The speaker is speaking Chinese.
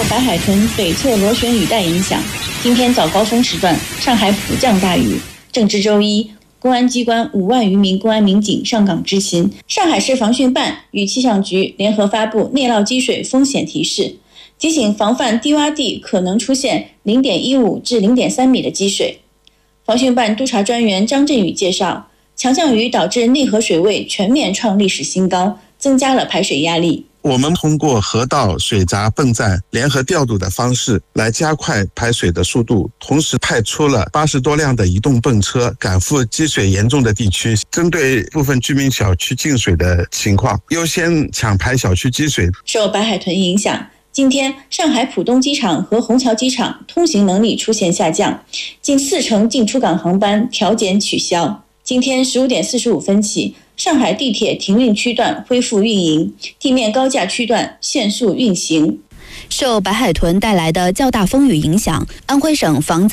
白海豚北侧螺旋雨带影响，今天早高峰时段，上海普降大雨。正值周一，公安机关5万余名公安民警上岗执勤。上海市防汛办与气象局联合发布内涝积水风险提示，提醒防范低洼地可能出现0.15至0.3米的积水。防汛办督察专员张振宇介绍，强降雨导致内河水位全面创历史新高，增加了排水压力。 我们通过河道、水闸、泵站联合调度的方式来加快排水的速度，同时派出了80多辆的移动泵车赶赴积水严重的地区，针对部分居民小区进水的情况，优先抢排小区积水。 受白海豚影响，今天上海浦东机场和虹桥机场通行能力出现下降，近40%进出港航班调减取消。今天15点45分起，上海地铁停运区段恢复运营，地面高架区段限速运行。 受白海豚带来的较大风雨影响，安徽省防